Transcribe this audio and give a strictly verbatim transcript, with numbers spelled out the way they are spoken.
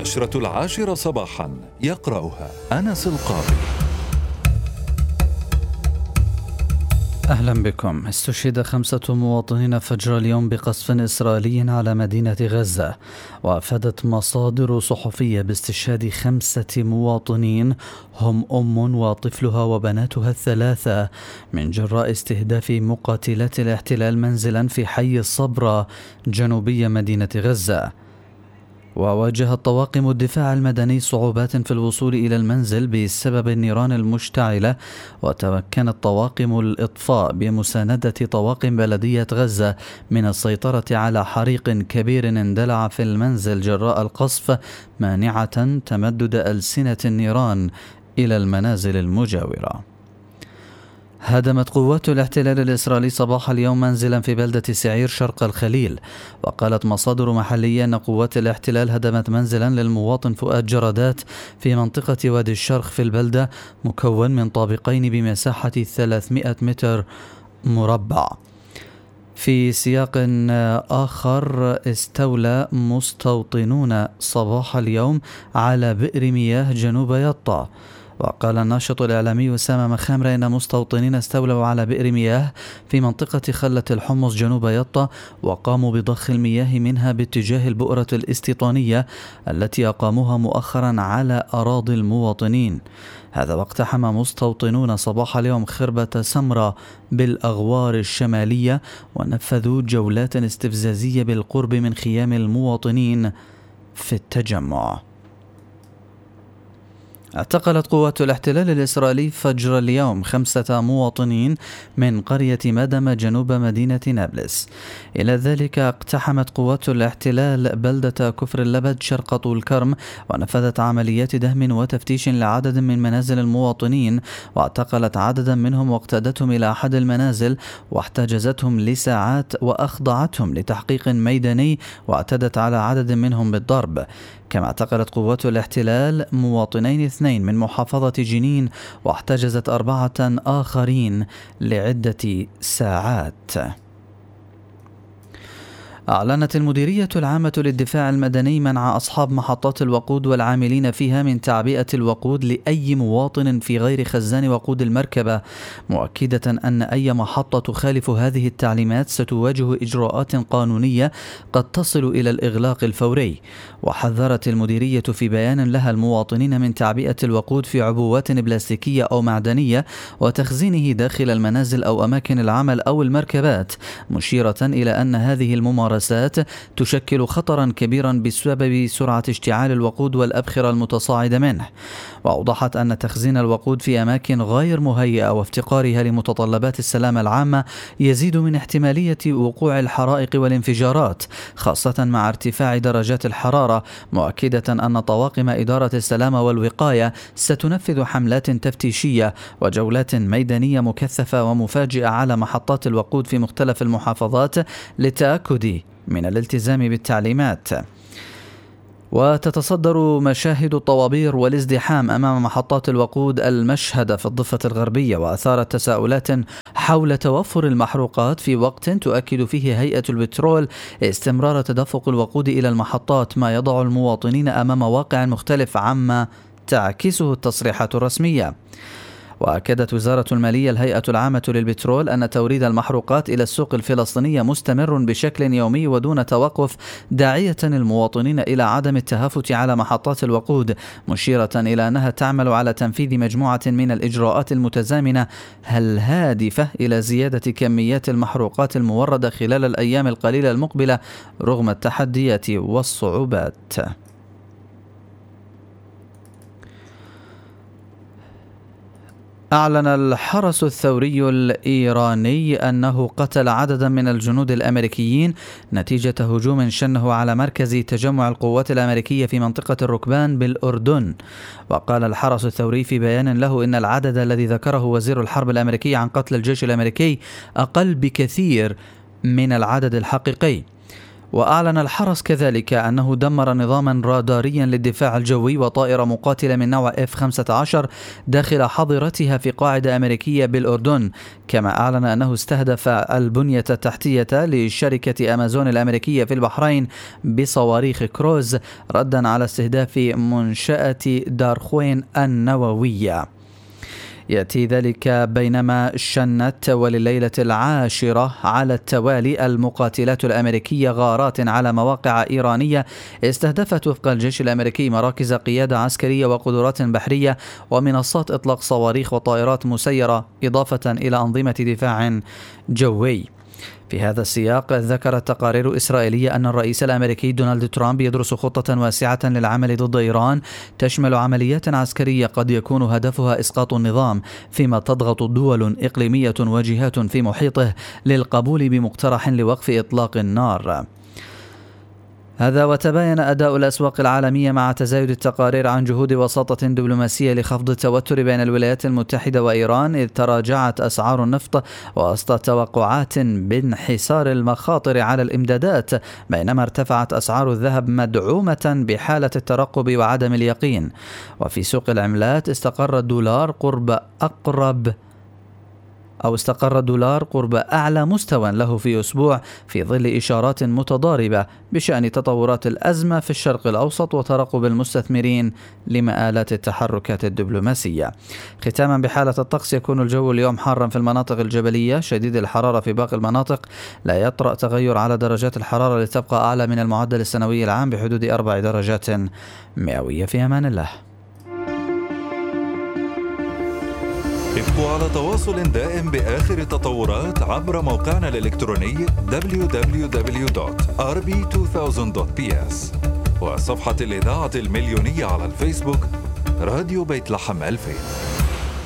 النشرة العاشرة صباحا، يقرأها أنس القاضي. أهلا بكم. استشهد خمسة مواطنين فجر اليوم بقصف إسرائيلي على مدينة غزة، وأفادت مصادر صحفية باستشهاد خمسة مواطنين هم أم وطفلها وبناتها الثلاثة من جراء استهداف مقاتلات الاحتلال منزلا في حي الصبرة جنوبي مدينة غزة. وواجه الطواقم الدفاع المدني صعوبات في الوصول إلى المنزل بسبب النيران المشتعلة، وتمكنت طواقم الإطفاء بمساندة طواقم بلدية غزة من السيطرة على حريق كبير اندلع في المنزل جراء القصف، مانعة تمدد ألسنة النيران إلى المنازل المجاورة. هدمت قوات الاحتلال الإسرائيلي صباح اليوم منزلا في بلدة سعير شرق الخليل، وقالت مصادر محلية أن قوات الاحتلال هدمت منزلا للمواطن فؤاد جرادات في منطقة وادي الشرق في البلدة، مكون من طابقين بمساحة ثلاثمائة متر مربع. في سياق آخر، استولى مستوطنون صباح اليوم على بئر مياه جنوب يطا. وقال الناشط الإعلامي أسامة مخامرة إن مستوطنين استولوا على بئر مياه في منطقة خلة الحمص جنوب يطا، وقاموا بضخ المياه منها باتجاه البؤرة الاستيطانية التي أقاموها مؤخرا على أراضي المواطنين. هذا واقتحم مستوطنون صباح اليوم خربة سمرة بالأغوار الشمالية، ونفذوا جولات استفزازية بالقرب من خيام المواطنين في التجمع. اعتقلت قوات الاحتلال الإسرائيلي فجر اليوم خمسة مواطنين من قرية مدم جنوب مدينة نابلس. إلى ذلك اقتحمت قوات الاحتلال بلدة كفر اللبد شرق طول كرم، ونفذت عمليات دهم وتفتيش لعدد من منازل المواطنين، واعتقلت عددا منهم واقتادتهم إلى أحد المنازل واحتجزتهم لساعات وأخضعتهم لتحقيق ميداني، واعتدت على عدد منهم بالضرب. كما اعتقلت قوات الاحتلال مواطنين اثنين من محافظة جنين، واحتجزت أربعة آخرين لعدة ساعات. أعلنت المديرية العامة للدفاع المدني منع أصحاب محطات الوقود والعاملين فيها من تعبئة الوقود لأي مواطن في غير خزان وقود المركبة، مؤكدة أن أي محطة تخالف هذه التعليمات ستواجه إجراءات قانونية قد تصل إلى الإغلاق الفوري. وحذرت المديرية في بيان لها المواطنين من تعبئة الوقود في عبوات بلاستيكية أو معدنية وتخزينه داخل المنازل أو أماكن العمل أو المركبات، مشيرة إلى أن هذه الممارسات تشكل خطرا كبيرا بسبب سرعة اشتعال الوقود والأبخرة المتصاعدة منه. وأوضحت أن تخزين الوقود في أماكن غير مهيئة وافتقارها لمتطلبات السلامة العامة يزيد من احتمالية وقوع الحرائق والانفجارات، خاصة مع ارتفاع درجات الحرارة، مؤكدة أن طواقم إدارة السلامة والوقاية ستنفذ حملات تفتيشية وجولات ميدانية مكثفة ومفاجئة على محطات الوقود في مختلف المحافظات للتأكد من الالتزام بالتعليمات. وتتصدر مشاهد الطوابير والازدحام أمام محطات الوقود المشهد في الضفة الغربية، وأثارت تساؤلات حول توفر المحروقات في وقت تؤكد فيه هيئة البترول استمرار تدفق الوقود إلى المحطات، ما يضع المواطنين أمام واقع مختلف عما تعكسه التصريحات الرسمية. وأكدت وزارة المالية الهيئة العامة للبترول أن توريد المحروقات إلى السوق الفلسطينية مستمر بشكل يومي ودون توقف، داعية المواطنين إلى عدم التهافت على محطات الوقود، مشيرة إلى أنها تعمل على تنفيذ مجموعة من الإجراءات المتزامنة الهادفة إلى زيادة كميات المحروقات الموردة خلال الأيام القليلة المقبلة رغم التحديات والصعوبات. أعلن الحرس الثوري الإيراني أنه قتل عددا من الجنود الأمريكيين نتيجة هجوم شنه على مركز تجمع القوات الأمريكية في منطقة الركبان بالأردن. وقال الحرس الثوري في بيان له إن العدد الذي ذكره وزير الحرب الأمريكي عن قتل الجيش الأمريكي أقل بكثير من العدد الحقيقي. وأعلن الحرس كذلك أنه دمر نظاما راداريا للدفاع الجوي وطائرة مقاتلة من نوع إف خمسة عشر داخل حظيرتها في قاعدة أمريكية بالأردن، كما أعلن أنه استهدف البنية التحتية لشركة أمازون الأمريكية في البحرين بصواريخ كروز ردا على استهداف منشأة دارخوين النووية. يأتي ذلك بينما شنت ولليلة العاشرة على التوالي المقاتلات الأمريكية غارات على مواقع إيرانية استهدفت وفق الجيش الأمريكي مراكز قيادة عسكرية وقدرات بحرية ومنصات إطلاق صواريخ وطائرات مسيرة، إضافة إلى أنظمة دفاع جوي. في هذا السياق ذكرت تقارير إسرائيلية أن الرئيس الأمريكي دونالد ترامب يدرس خطة واسعة للعمل ضد إيران تشمل عمليات عسكرية قد يكون هدفها إسقاط النظام، فيما تضغط دول إقليمية وجهات في محيطه للقبول بمقترح لوقف إطلاق النار. هذا وتباين أداء الأسواق العالمية مع تزايد التقارير عن جهود وساطة دبلوماسية لخفض التوتر بين الولايات المتحدة وإيران، إذ تراجعت أسعار النفط وسط توقعات بانحسار المخاطر على الإمدادات، بينما ارتفعت أسعار الذهب مدعومة بحالة الترقب وعدم اليقين. وفي سوق العملات استقر الدولار قرب أقرب أو استقر الدولار قرب أعلى مستوى له في أسبوع، في ظل إشارات متضاربة بشأن تطورات الأزمة في الشرق الأوسط وترقب المستثمرين لمآلات التحركات الدبلوماسية. ختاما بحالة الطقس، يكون الجو اليوم حارا في المناطق الجبلية، شديد الحرارة في باقي المناطق، لا يطرأ تغير على درجات الحرارة لتبقى أعلى من المعدل السنوي العام بحدود أربع درجات مئوية. في أمان الله. ابقوا على تواصل دائم بآخر التطورات عبر موقعنا الإلكتروني دبليو دبليو دبليو دوت آر بي ألفين دوت بي إس وصفحة الإذاعة المليونية على الفيسبوك راديو بيت لحم ألفين.